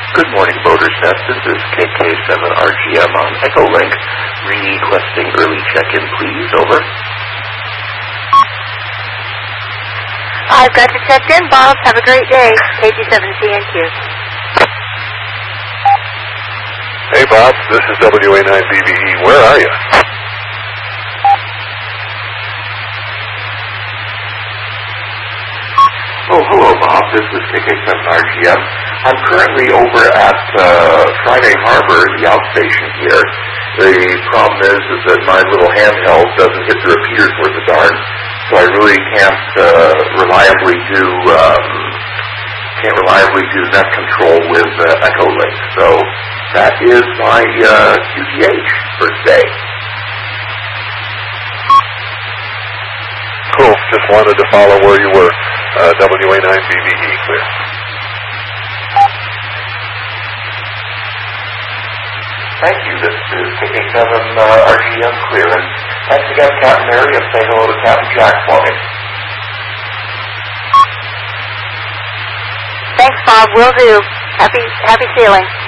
Good morning, Boaters Nest. This is KK7RGM on Echolink. Requesting early check-in, please. Over. I've got you checked in, Bob. Have a great day. KG7CNQ. Hey, Bob. This is WA9BBE. Where are you? Oh, hello, Bob. This is KK7RGM. I'm currently over at Friday Harbor, the outstation here. The problem is that my little handheld doesn't hit the repeaters worth a darn, so I really can't reliably do net control with Echolink. So that is my QTH for today. Cool. Just wanted to follow where you were. WA9BBE, clear. Thank you. This is KK7RGM clear. And thanks again, Captain Mary, and say hello to Captain Jack for me. Thanks, Bob. Will do. Happy sailing.